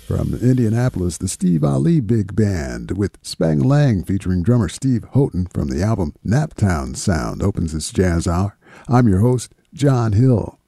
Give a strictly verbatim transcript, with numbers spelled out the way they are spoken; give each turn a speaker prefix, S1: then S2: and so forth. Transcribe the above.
S1: From Indianapolis, the Steve Ali Big Band with Spang Lang featuring drummer Steve Houghton from the album Naptown Sound opens this jazz hour. I'm your host, John Hill.